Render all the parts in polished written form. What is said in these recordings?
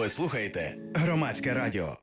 Ви слухаєте Громадське радіо.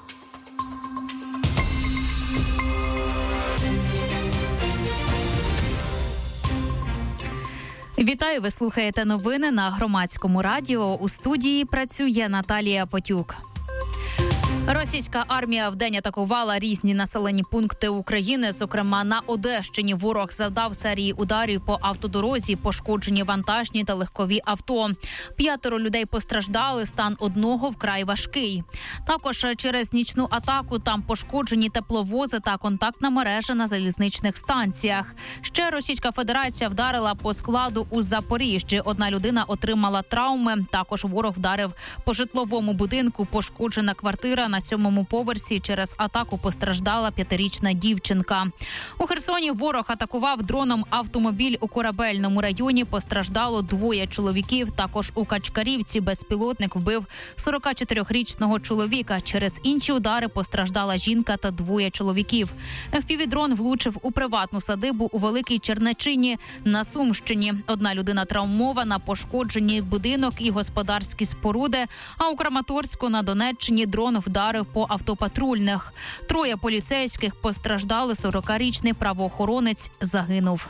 Вітаю, ви слухаєте новини на Громадському радіо. У студії працює Наталія Потюк. Російська армія вдень атакувала різні населені пункти України. Зокрема, на Одещині ворог завдав серії ударів по автодорозі, пошкоджені вантажні та легкові авто. 5 людей постраждали, стан одного вкрай важкий. Також через нічну атаку там пошкоджені тепловози та контактна мережа на залізничних станціях. Ще Російська Федерація вдарила по складу у Запоріжжі. 1 людина отримала травми. Також ворог вдарив по житловому будинку, пошкоджена квартира на 7-му поверсі. Через атаку постраждала 5-річна дівчинка. У Херсоні ворог атакував дроном автомобіль у Корабельному районі. Постраждало 2 чоловіків. Також у Качкарівці безпілотник вбив 44-річного чоловіка. Через інші удари постраждала жінка та 2 чоловіків. FPV-дрон влучив у приватну садибу у Великій Чернечині на Сумщині. 1 людина травмована, пошкоджені будинок і господарські споруди. А у Краматорську на Донеччині дрон вдарив по автопатрульних. 3 поліцейських постраждали, 40-річний правоохоронець загинув.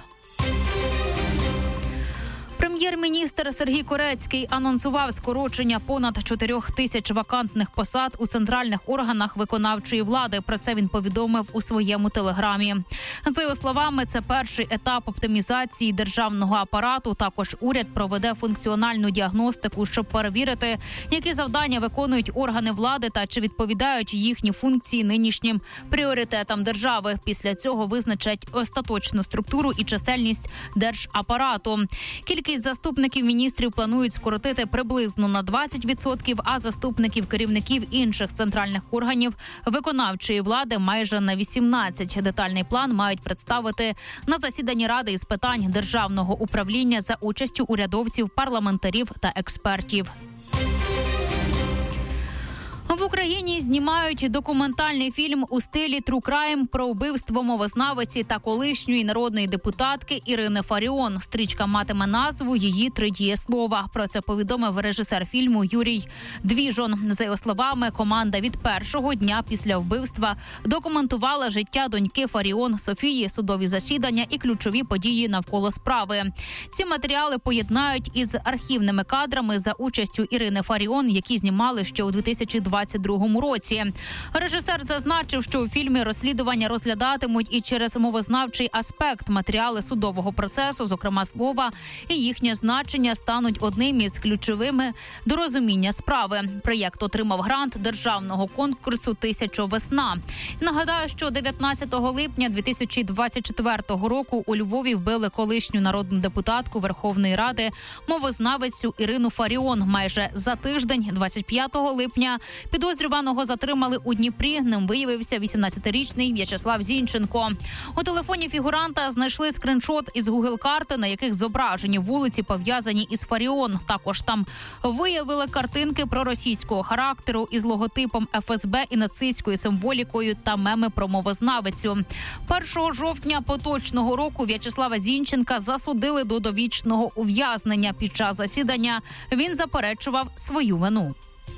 Прем'єр-міністр Сергій Корецький анонсував скорочення понад 4 тисяч вакантних посад у центральних органах виконавчої влади. Про це він повідомив у своєму телеграмі. За його словами, це перший етап оптимізації державного апарату. Також уряд проведе функціональну діагностику, щоб перевірити, які завдання виконують органи влади та чи відповідають їхні функції нинішнім пріоритетам держави. Після цього визначать остаточну структуру і чисельність держапарату. Кількість заступників міністрів планують скоротити приблизно на 20%, а заступників керівників інших центральних органів виконавчої влади майже на 18%. Детальний план мають представити на засіданні Ради із питань державного управління за участю урядовців, парламентарів та експертів. В Україні знімають документальний фільм у стилі True Crime про вбивство мовознавиці та колишньої народної депутатки Ірини Фаріон. Стрічка матиме назву «Її 3 дієслова». Про це повідомив режисер фільму Юрій Двіжон. За його словами, команда від першого дня після вбивства документувала життя доньки Фаріон Софії, судові засідання і ключові події навколо справи. Ці матеріали поєднають із архівними кадрами за участю Ірини Фаріон, які знімали ще у 2022 році. Режисер зазначив, що у фільмі розслідування розглядатимуть і через мовознавчий аспект. Матеріали судового процесу, зокрема слова, і їхнє значення стануть одним із ключовими до розуміння справи. Проєкт отримав грант державного конкурсу «1000 весна». Нагадаю, що 19 липня 2024 року у Львові вбили колишню народну депутатку Верховної Ради, мовознавицю Ірину Фаріон. Майже за тиждень, 25 липня, підозрюваного затримали у Дніпрі. Ним виявився 18-річний В'ячеслав Зінченко. У телефоні фігуранта знайшли скриншот із Google-карти, на яких зображені вулиці, пов'язані із Фаріон. Також там виявили картинки проросійського характеру із логотипом ФСБ і нацистською символікою та меми про мовознавицю. 1 жовтня поточного року В'ячеслава Зінченка засудили до довічного ув'язнення. Під час засідання він заперечував свою вину.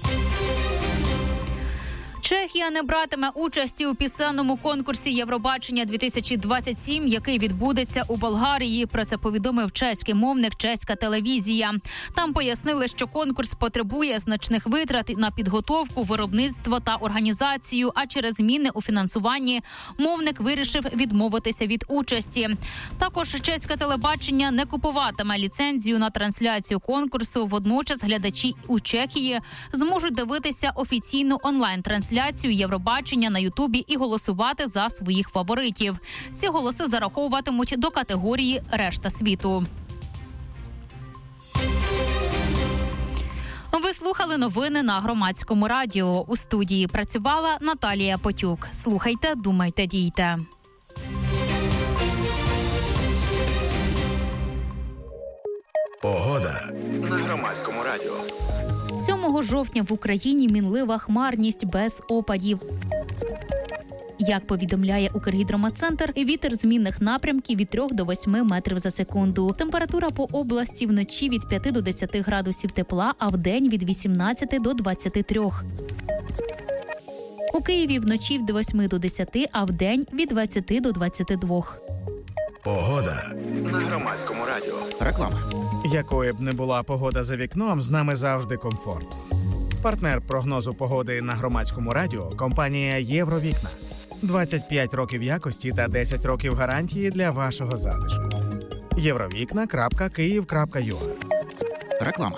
Чехія не братиме участі у пісенному конкурсі Євробачення-2027, який відбудеться у Болгарії. Про це повідомив чеський мовник «Чеська телевізія». Там пояснили, що конкурс потребує значних витрат на підготовку, виробництво та організацію, а через зміни у фінансуванні мовник вирішив відмовитися від участі. Також чеське телебачення не купуватиме ліцензію на трансляцію конкурсу. Водночас глядачі у Чехії зможуть дивитися офіційну онлайн-трансляцію Євробачення на Ютубі і голосувати за своїх фаворитів. Ці голоси зараховуватимуть до категорії «Решта світу». Ви слухали новини на Громадському радіо. У студії працювала Наталія Потюк. Слухайте, думайте, дійте. Погода на Громадському радіо. 7 жовтня в Україні мінлива хмарність без опадів. Як повідомляє Укргідрометцентр, вітер змінних напрямків від 3 до 8 метрів за секунду. Температура по області вночі від 5 до 10 градусів тепла, а вдень від 18 до 23. У Києві вночі від 8 до 10, а вдень від 20 до 22. Погода на Громадському радіо. Реклама. Якою б не була погода за вікном, з нами завжди комфорт. Партнер прогнозу погоди на Громадському радіо – компанія «Євровікна». 25 років якості та 10 років гарантії для вашого затишку. Євровікна.Київ.ua. Реклама.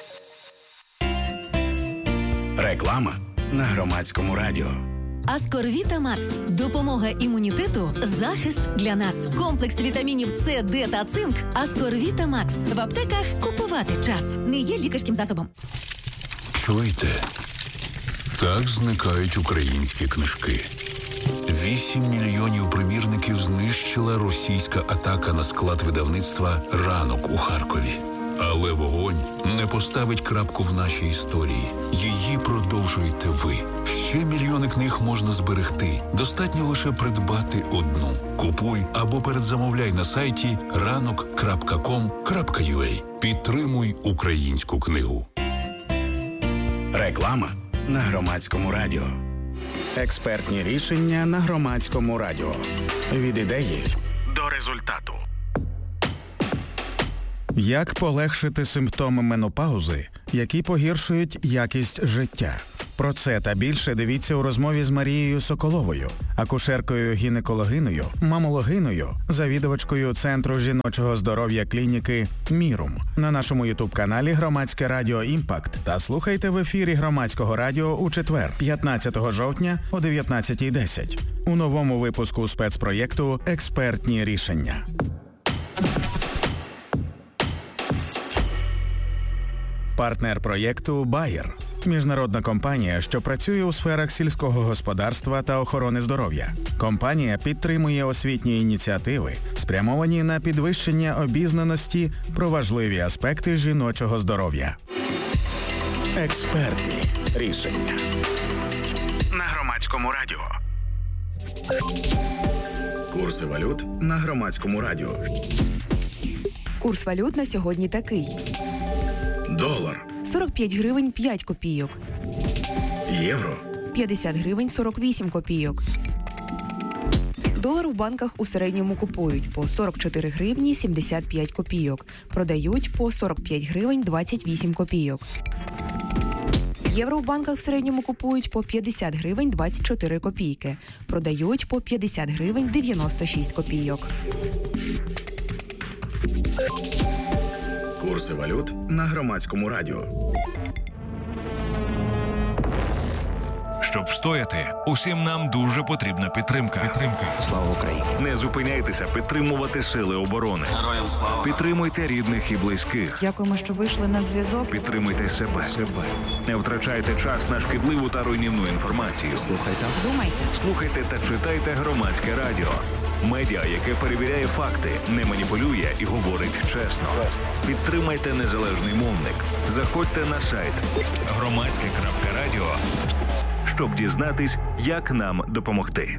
Реклама на Громадському радіо. Аскорвіта Макс. Допомога імунітету, захист для нас. Комплекс вітамінів С, Д та цинк. Аскорвіта Макс. В аптеках купувати час. Не є лікарським засобом. Чуєте? Так зникають українські книжки. 8 мільйонів примірників знищила російська атака на склад видавництва «Ранок» у Харкові. Але вогонь не поставить крапку в нашій історії. Її продовжуєте ви. Ще мільйони книг можна зберегти. Достатньо лише придбати одну. Купуй або передзамовляй на сайті ranok.com.ua. Підтримуй українську книгу. Реклама на Громадському радіо. Експертні рішення на Громадському радіо. Від ідеї до результату. Як полегшити симптоми менопаузи, які погіршують якість життя? Про це та більше дивіться у розмові з Марією Соколовою, акушеркою-гінекологиною, мамологиною, завідувачкою Центру жіночого здоров'я клініки «Мірум» на нашому ютуб-каналі «Громадське радіо Імпакт» та слухайте в ефірі Громадського радіо у четвер, 15 жовтня о 19:10 у новому випуску спецпроєкту «Експертні рішення». Партнер проєкту «Байер» – міжнародна компанія, що працює у сферах сільського господарства та охорони здоров'я. Компанія підтримує освітні ініціативи, спрямовані на підвищення обізнаності про важливі аспекти жіночого здоров'я. Експертні рішення на Громадському радіо. Курси валют на Громадському радіо. Курс валют на сьогодні такий. Долар. 45 гривень 5 копійок. Євро. 50 гривень 48 копійок. Долар у банках у середньому купують по 44 гривні 75 копійок. Продають по 45 гривень 28 копійок. Євро в банках в середньому купують по 50 гривень 24 копійки. Продають по 50 гривень 96 копійок. Курси валют на Громадському радіо. Щоб встояти, усім нам дуже потрібна підтримка. Слава Україні. Не зупиняйтеся підтримувати сили оборони. Героям слава. Підтримуйте рідних і близьких. Дякуємо, що вийшли на зв'язок. Підтримуйте себе. Не втрачайте час на шкідливу та руйнівну інформацію. Слухайте та читайте Громадське радіо. Медіа, яке перевіряє факти, не маніпулює і говорить чесно. Підтримайте незалежний мовник. Заходьте на сайт громадське.радіо, щоб дізнатись, як нам допомогти.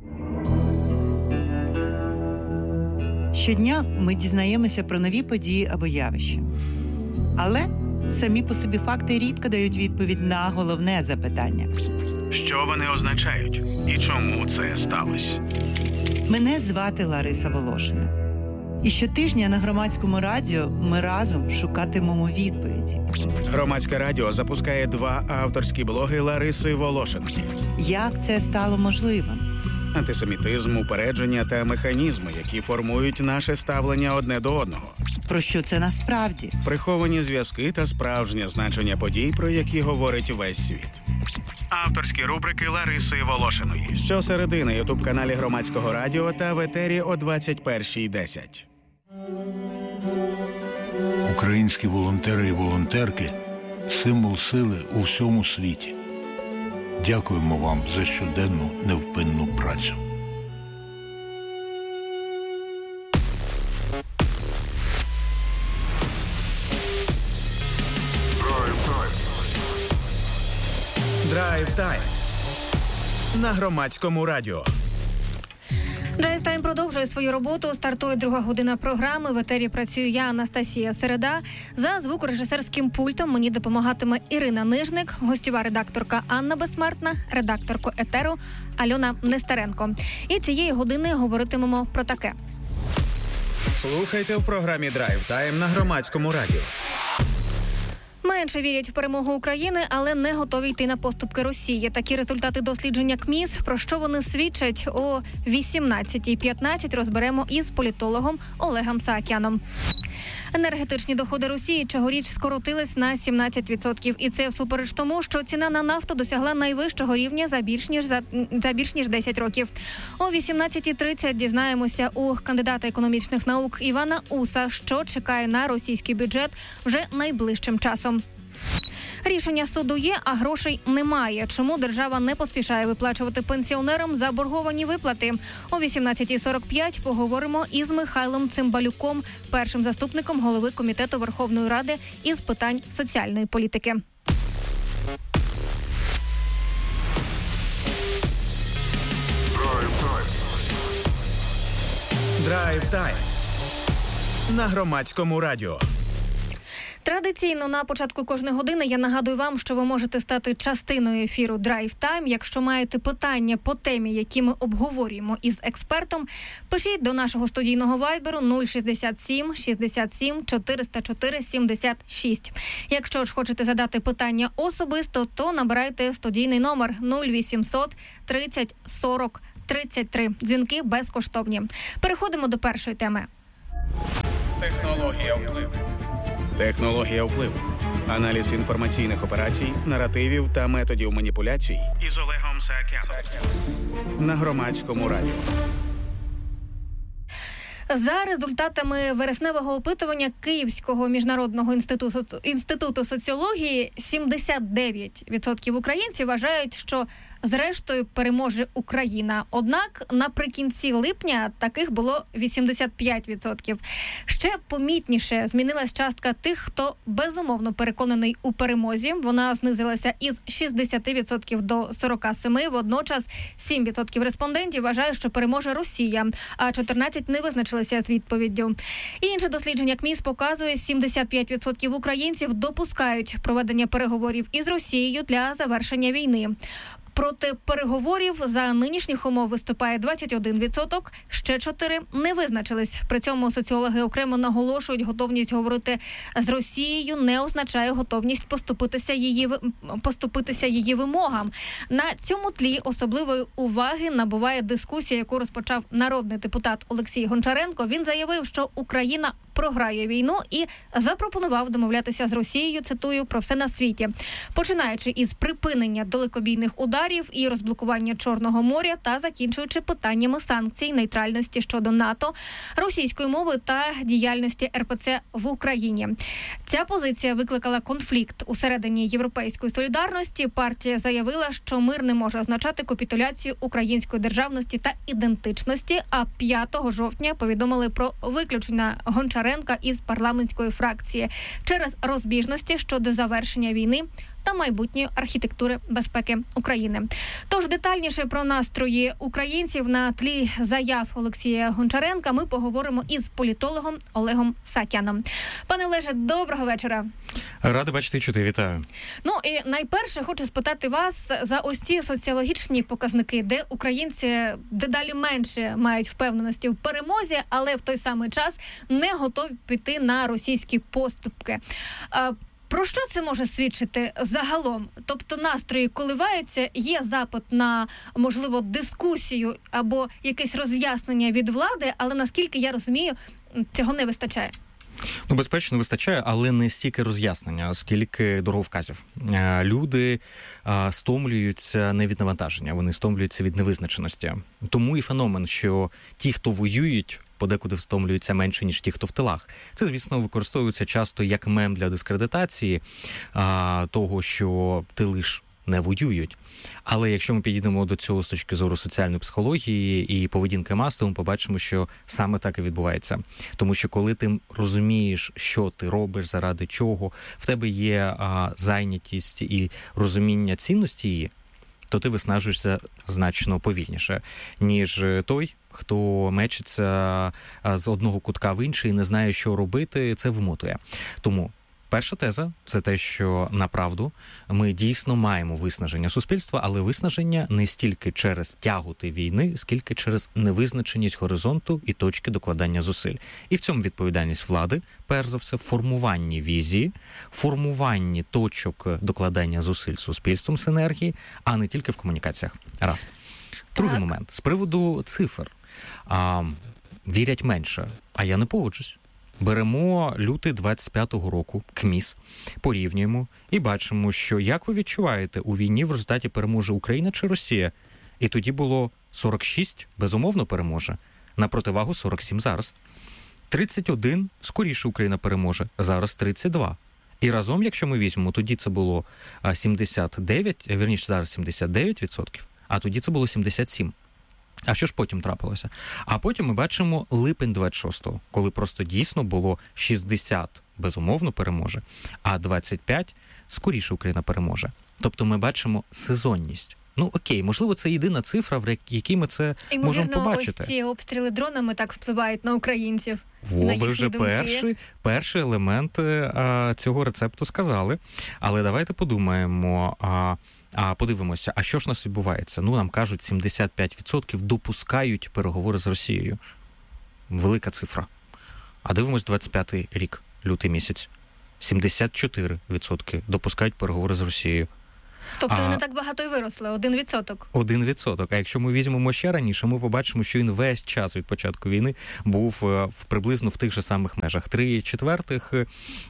Щодня ми дізнаємося про нові події або явища. Але самі по собі факти рідко дають відповідь на головне запитання. Що вони означають і чому це сталося? Мене звати Лариса Волошина. І щотижня на Громадському радіо ми разом шукатимемо відповіді. Громадське радіо запускає 2 авторські блоги Лариси Волошиної. Як це стало можливим? Антисемітизм, упередження та механізми, які формують наше ставлення одне до одного. Про що це насправді? Приховані зв'язки та справжнє значення подій, про які говорить весь світ. Авторські рубрики Лариси Волошиної. Щосереди на ютуб-каналі Громадського радіо та в етері о 21:10. Українські волонтери і волонтерки – символ сили у всьому світі. Дякуємо вам за щоденну невпинну працю. Драйв-тайм. на Громадському радіо. Драйв Тайм продовжує свою роботу. Стартує друга година програми. В етері працюю я, Анастасія Середа. За звукорежисерським пультом мені допомагатиме Ірина Нижник, гостьова редакторка Анна Безсмертна, редакторка етеру Альона Нестеренко. І цієї години говоритимемо про таке. Слухайте в програмі Драйв Тайм на Громадському радіо. Менше вірять в перемогу України, але не готові йти на поступки Росії. Такі результати дослідження КМІС. Про що вони свідчать? О 18:15 розберемо із політологом Олегом Саакяном. Енергетичні доходи Росії цьогоріч скоротились на 17%. І це всупереч тому, що ціна на нафту досягла найвищого рівня за більш ніж 10 років. О 18:30 дізнаємося у кандидата економічних наук Івана Уса, що чекає на російський бюджет вже найближчим часом. Рішення суду є, а грошей немає. Чому держава не поспішає виплачувати пенсіонерам заборговані виплати? О 18:45 поговоримо із Михайлом Цимбалюком, першим заступником голови Комітету Верховної Ради із питань соціальної політики. Драйв Тайм на Громадському радіо. Традиційно на початку кожної години я нагадую вам, що ви можете стати частиною ефіру Драйв Тайм. Якщо маєте питання по темі, які ми обговорюємо із експертом, пишіть до нашого студійного вайберу 067 67 404 76. Якщо ж хочете задати питання особисто, то набирайте студійний номер 0800 30 40 33. Дзвінки безкоштовні. Переходимо до першої теми. Технологія впливу. Технологія впливу. Аналіз інформаційних операцій, наративів та методів маніпуляцій із Олегом Саакяном на Громадському радіо. За результатами вересневого опитування Київського міжнародного інституту соціології, 79% українців вважають, що зрештою переможе Україна. Однак наприкінці липня таких було 85%. Ще помітніше змінилась частка тих, хто безумовно переконаний у перемозі. Вона знизилася із 60% до 47%. Водночас 7% респондентів вважають, що переможе Росія, а 14% не визначилися з відповіддю. Інше дослідження КМІС показує, 75% українців допускають проведення переговорів із Росією для завершення війни. Проти переговорів за нинішніх умов виступає 21%, ще 4% не визначились. При цьому соціологи окремо наголошують, готовність говорити з Росією не означає готовність поступитися її вимогам. На цьому тлі особливої уваги набуває дискусія, яку розпочав народний депутат Олексій Гончаренко. Він заявив, що Україна програє війну і запропонував домовлятися з Росією, цитую, про все на світі. Починаючи із припинення далекобійних ударів і розблокування Чорного моря та закінчуючи питаннями санкцій, нейтральності щодо НАТО, російської мови та діяльності РПЦ в Україні. Ця позиція викликала конфлікт усередині Європейської солідарності. Партія заявила, що мир не може означати капітуляцію української державності та ідентичності, а 5 жовтня повідомили про виключення Гончаренка із парламентської фракції через розбіжності щодо завершення війни та майбутньої архітектури безпеки України. Тож детальніше про настрої українців на тлі заяв Олексія Гончаренка ми поговоримо із політологом Олегом Саакяном. Пане Олеже, доброго вечора. Радий бачити і чути, вітаю. Ну і найперше хочу спитати вас за ось ці соціологічні показники, де українці дедалі менше мають впевненості в перемозі, але в той самий час не готові піти на російські поступки. Про що це може свідчити загалом? Тобто настрої коливаються, є запит на, можливо, дискусію або якесь роз'яснення від влади, але, наскільки я розумію, цього не вистачає. Ну, безпечно, вистачає, але не стільки роз'яснення, скільки дороговказів. Люди стомлюються не від навантаження, вони стомлюються від невизначеності. Тому і феномен, що ті, хто воюють, подекуди втомлюються менше, ніж ті, хто в тилах. Це, звісно, використовується часто як мем для дискредитації того, що тили ж не воюють. Але якщо ми підійдемо до цього з точки зору соціальної психології і поведінки мас, то ми побачимо, що саме так і відбувається. Тому що коли ти розумієш, що ти робиш, заради чого, в тебе є зайнятість і розуміння цінності її, то ти виснажуєшся значно повільніше, ніж той, хто мечиться з одного кутка в інший і не знає, що робити, це вимотує. Тому перша теза – це те, що направду ми дійсно маємо виснаження суспільства, але виснаження не стільки через тяготи війни, скільки через невизначеність горизонту і точки докладання зусиль. І в цьому відповідальність влади, перш за все, в формуванні візії, формуванні точок докладання зусиль суспільством синергії, а не тільки в комунікаціях. Раз. Другий момент. З приводу цифр. Вірять менше, а я не погоджусь. Беремо лютий 25-го року, КМІС, порівнюємо і бачимо, що як ви відчуваєте, у війні в результаті переможе Україна чи Росія? І тоді було 46, безумовно, переможе, на противагу 47 зараз. 31, скоріше Україна переможе, зараз 32. І разом, якщо ми візьмемо, тоді це було 79, вірніше зараз 79%, а тоді це було 77%. А що ж потім трапилося? А потім ми бачимо липень 26-го, коли просто дійсно було 60, безумовно, переможе, а 25 скоріше Україна переможе. Тобто ми бачимо сезонність. Ну окей, можливо, це єдина цифра, в якій ми це можемо побачити. Ось ці обстріли дронами так впливають на українців. Ви вже перший елемент цього рецепту сказали. Але давайте подумаємо, подивимося, а що ж у нас відбувається? Ну, нам кажуть, 75% допускають переговори з Росією. Велика цифра. А дивимось 25-й рік, лютий місяць. 74% допускають переговори з Росією. Тобто не так багато і виросли, 1%. 1%. А якщо ми візьмемо ще раніше, ми побачимо, що він весь час від початку війни був приблизно в тих же самих межах. 3/4,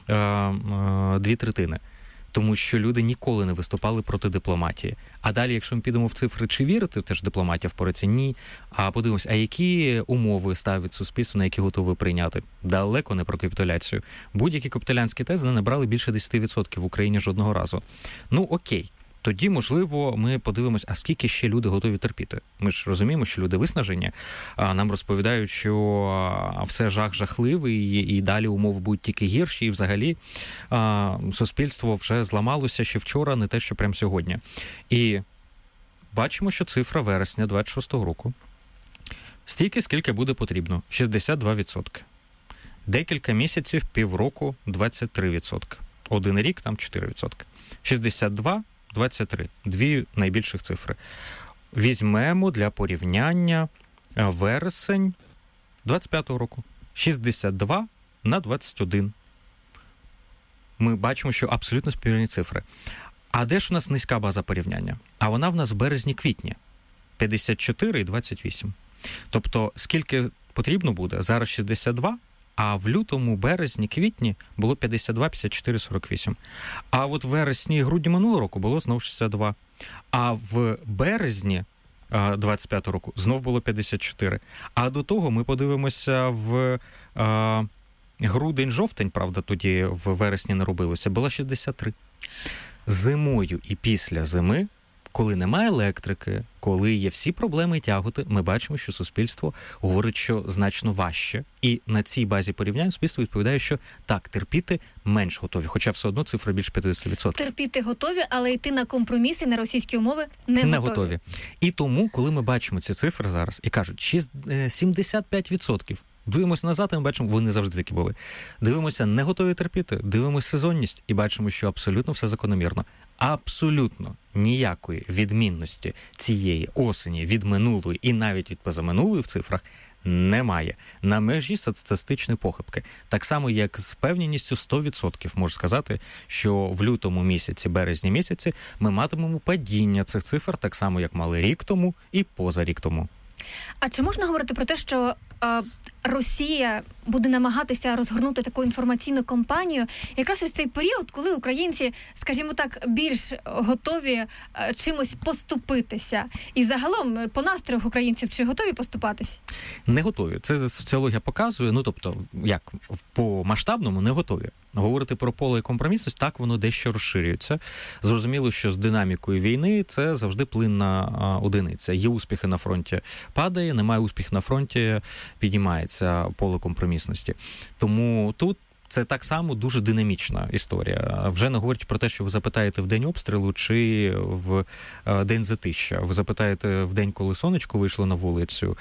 2/3. Тому що люди ніколи не виступали проти дипломатії. А далі, якщо ми підемо в цифри, чи вірити, теж дипломатія впорається? Ні. А подивимось, а які умови ставить суспільство, на які готові прийняти? Далеко не про капітуляцію. Будь-які капітулянські тези не набрали більше 10% в Україні жодного разу. Ну окей. Тоді, можливо, ми подивимось, а скільки ще люди готові терпіти. Ми ж розуміємо, що люди виснажені, нам розповідають, що все жахливий, і далі умови будуть тільки гірші, і взагалі суспільство вже зламалося ще вчора, не те, що прямо сьогодні. І бачимо, що цифра вересня 26-го року стільки, скільки буде потрібно – 62%. Декілька місяців, півроку – 23%. Один рік – там 4%. 62 – 23. Дві найбільших цифри. Візьмемо для порівняння вересень 25-го року. 62 на 21. Ми бачимо, що абсолютно співрівні цифри. А де ж у нас низька база порівняння? А вона в нас в березні-квітні. 54 і 28. Тобто, скільки потрібно буде? Зараз 62, а в лютому, березні, квітні було 52, 54, 48. А от в вересні і грудні минулого року було знову 62. А в березні 25 року знов було 54. А до того ми подивимося в грудень-жовтень, правда, тоді в вересні не робилося, було 63. Зимою і після зими, коли немає електрики, коли є всі проблеми і тяготи, ми бачимо, що суспільство говорить, що значно важче. І на цій базі порівняння суспільство відповідає, що так, терпіти менш готові. Хоча все одно цифра більше 50%. Терпіти готові, але йти на компроміси, на російські умови не готові. І тому, коли ми бачимо ці цифри зараз і кажуть, 75%, дивимося назад, і ми бачимо, вони завжди такі були. Дивимося, не готові терпіти, дивимося сезонність і бачимо, що абсолютно все закономірно. Абсолютно ніякої відмінності цієї осені від минулої і навіть від позаминулої в цифрах немає. На межі статистичної похибки. Так само, як з певністю 100% можу сказати, що в лютому місяці, березні місяці ми матимемо падіння цих цифр так само, як мали рік тому і поза рік тому. А чи можна говорити про те, що Росія буде намагатися розгорнути таку інформаційну кампанію якраз ось цей період, коли українці, скажімо так, більш готові чимось поступитися? І загалом по настроях українців чи готові поступатись? Не готові. Це соціологія показує, ну тобто, як по масштабному не готові. Говорити про поле і компромісність, так воно дещо розширюється. Зрозуміло, що з динамікою війни це завжди плинна одиниця. Є успіхи на фронті, падає, немає успіхів на фронті, підіймається поле компромісності. Тому тут це так само дуже динамічна історія. Вже не говорять про те, що ви запитаєте в день обстрілу чи в день затища. Ви запитаєте в день, коли сонечко вийшло на вулицю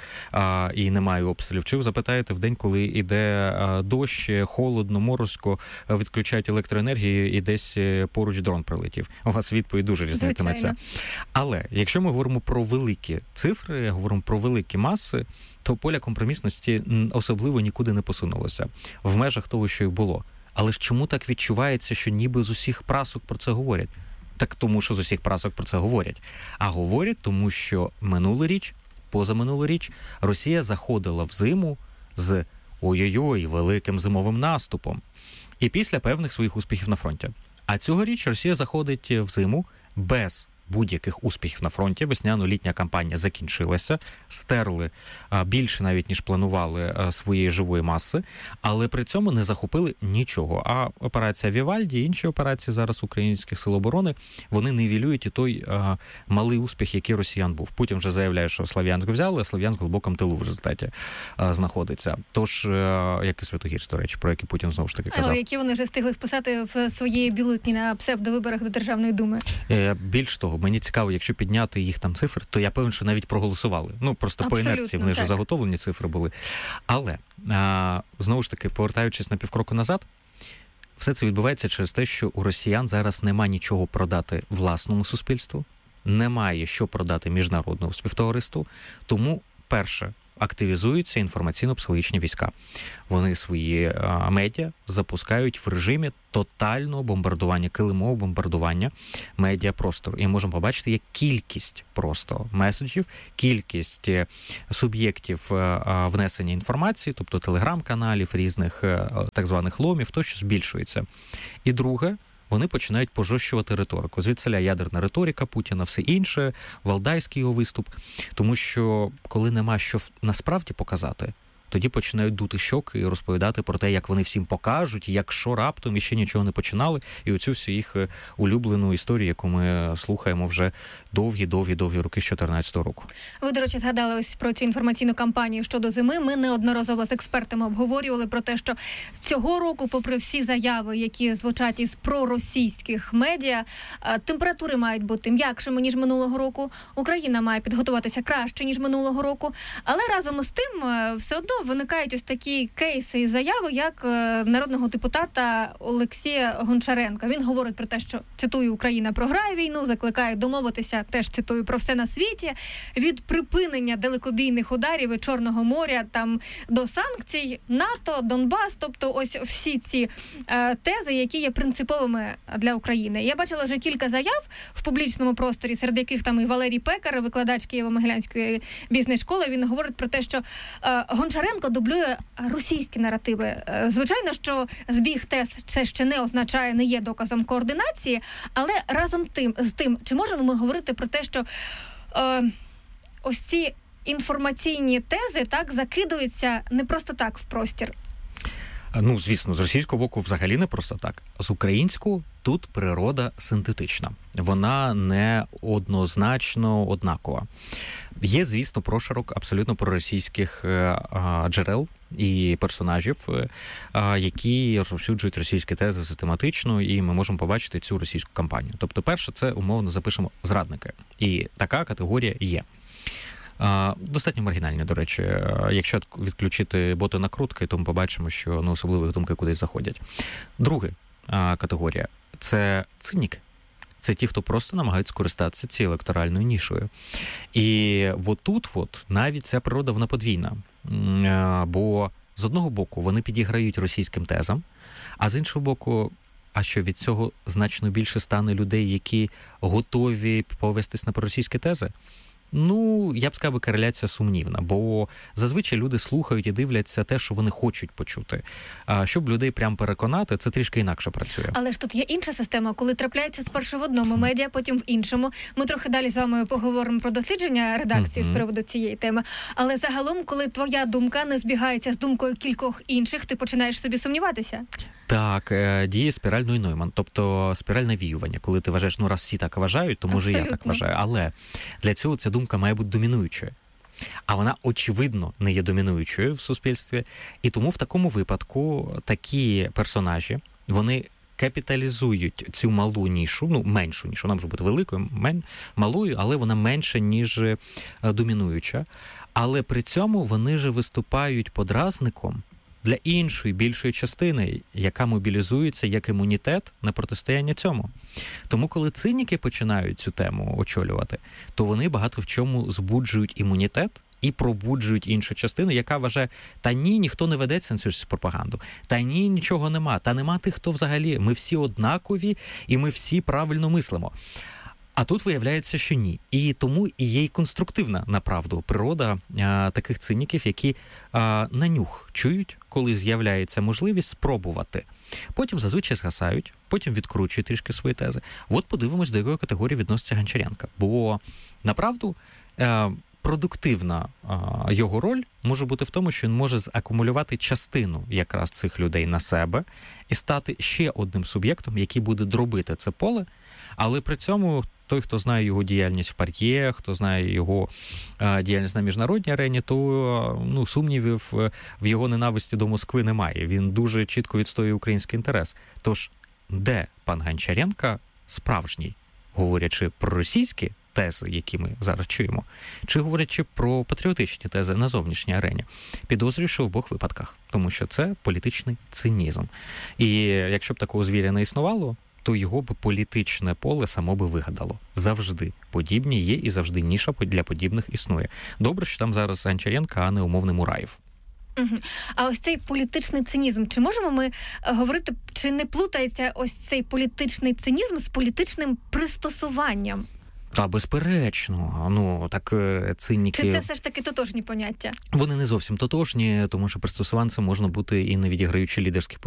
і немає обстрілів, чи ви запитаєте в день, коли йде дощ, холодно, морозко, відключають електроенергію і десь поруч дрон прилетів. У вас відповідь дуже різнитиметься. Але якщо ми говоримо про великі цифри, говоримо про великі маси, то поля компромісності особливо нікуди не посунулося. В межах того, що й було. Але ж чому так відчувається, що ніби з усіх прасок про це говорять? Так тому, що з усіх прасок про це говорять. А говорять тому, що минулоріч, позаминулоріч, Росія заходила в зиму з ой-ой-ой, великим зимовим наступом. І після певних своїх успіхів на фронті. А цьогоріч Росія заходить в зиму без будь-яких успіхів на фронті. Весняно-літня кампанія закінчилася, стерли більше навіть, ніж планували своєї живої маси, але при цьому не захопили нічого. А операція Вівальді і інші операції зараз українських сил оборони, вони нівелюють і той малий успіх, який росіян був. Путін вже заявляє, що Слов'янськ взяли, а Слов'янськ в глибокому тилу в результаті знаходиться. Тож, як і Святогірськ, до речі, про який Путін знову ж таки казав. Які вони вже встигли вписати в свої бюлетні на псевдовиборах до Державної думи? Більш того, мені цікаво, якщо підняти їх там цифри, то я певен, що навіть проголосували. Ну, просто абсолютно, по інерції, вони вже заготовлені цифри були. Але, знову ж таки, повертаючись на півкроку назад, все це відбувається через те, що у росіян зараз нема нічого продати власному суспільству, немає що продати міжнародному співтовариству, тому, перше, активізуються інформаційно-психологічні війська. Вони свої медіа запускають в режимі тотального бомбардування, килимового бомбардування медіапростору. І можемо побачити, як кількість просто меседжів, кількість суб'єктів внесення інформації, тобто телеграм-каналів, різних так званих ломів, то що збільшується. І друге, вони починають пожорщувати риторику. Звідсиля ядерна риторика Путіна, все інше, валдайський його виступ. Тому що, коли нема що насправді показати, тоді починають дути щоки і розповідати про те, як вони всім покажуть, якщо раптом іще нічого не починали. І оцю всю їх улюблену історію, яку ми слухаємо вже довгі роки з 2014 року. Ви, до речі, згадали ось про цю інформаційну кампанію щодо зими. Ми неодноразово з експертами обговорювали про те, що цього року, попри всі заяви, які звучать із проросійських медіа, температури мають бути м'якшими, ніж минулого року. Україна має підготуватися краще, ніж минулого року. Але разом з тим все одно виникають ось такі кейси і заяви, як народного депутата Олексія Гончаренка. Він говорить про те, що, цитую, Україна програє війну, закликає домовитися, теж цитую, про все на світі, від припинення далекобійних ударів і Чорного моря там до санкцій, НАТО, Донбас, тобто ось всі ці тези, які є принциповими для України. Я бачила вже кілька заяв в публічному просторі, серед яких там і Валерій Пекар, викладач Києво-Могилянської бізнес-школи, він говорить про те, що Гончаренко дублює російські наративи. Звичайно, що збіг тез це ще не означає, не є доказом координації, але разом з тим, чи можемо ми говорити про те, що ось ці інформаційні тези так закидуються не просто так в простір? Ну, звісно, з російського боку взагалі не просто так. З українського тут природа синтетична. Вона не однозначно однакова. Є, звісно, прошарок абсолютно проросійських джерел і персонажів, які розповсюджують російські тези систематично, і ми можемо побачити цю російську кампанію. Тобто, перше, це, умовно, запишемо зрадники. І така категорія є. Достатньо маргінальні, до речі. Якщо відключити боти накрутки, то ми побачимо, що особливі думки кудись заходять. Друга категорія – це циніки. Це ті, хто просто намагаються скористатися цією електоральною нішою. І отут навіть ця природа, вона подвійна. Бо з одного боку вони підіграють російським тезам, а з іншого боку, а що від цього значно більше стане людей, які готові повестись на проросійські тези? Ну, я б сказав, кореляція сумнівна, бо зазвичай люди слухають і дивляться те, що вони хочуть почути. А щоб людей прям переконати, це трішки інакше працює. Але ж тут є інша система, коли трапляється спершу в одному медіа, потім в іншому. Ми трохи далі з вами поговоримо про дослідження редакції з приводу цієї теми. Але загалом, коли твоя думка не збігається з думкою кількох інших, ти починаєш собі сумніватися. Так, діє спіральний Нойман, тобто спіральне навіювання. Коли ти вважаєш, ну раз всі так вважають, то може я так вважаю. Але для цього ця думка має бути домінуючою. А вона, очевидно, не є домінуючою в суспільстві. І тому в такому випадку такі персонажі, вони капіталізують цю малу нішу, ну, меншу нішу, вона може бути великою, малою, але вона менша, ніж домінуюча. Але при цьому вони же виступають подразником для іншої, більшої частини, яка мобілізується як імунітет на протистояння цьому. Тому, коли циніки починають цю тему очолювати, то вони багато в чому збуджують імунітет і пробуджують іншу частину, яка вважає, та ні, ніхто не ведеться на цю пропаганду, та ні, нічого нема, та нема тих, хто взагалі, ми всі однакові і ми всі правильно мислимо. А тут виявляється, що ні. І тому і є й конструктивна, направду, природа таких циніків, які на нюх чують, коли з'являється можливість спробувати. Потім зазвичай згасають, потім відкручують трішки свої тези. От подивимось, до якої категорії відноситься Гончаренко. Бо, направду, продуктивна його роль може бути в тому, що він може закумулювати частину якраз цих людей на себе і стати ще одним суб'єктом, який буде дробити це поле, але при цьому той, хто знає його діяльність в ПАРЄ, хто знає його діяльність на міжнародній арені, то сумнівів в його ненависті до Москви немає. Він дуже чітко відстоює український інтерес. Тож, де пан Гончаренко справжній, говорячи про російські тези, які ми зараз чуємо, чи говорячи про патріотичні тези на зовнішній арені? Підозрюю, що в обох випадках, тому що це політичний цинізм. І якщо б такого звіря не існувало, то його б політичне поле само би вигадало. Завжди подібні є і завжди ніша для подібних існує. Добре, що там зараз Гончаренко, а не умовний Мураєв. А ось цей політичний цинізм, чи можемо ми говорити, чи не плутається ось цей політичний цинізм з політичним пристосуванням? Та, безперечно. Так циніки... Чи це все ж таки тотожні поняття? Вони не зовсім тотожні, тому що пристосуванцем можна бути і не відіграючи лідерських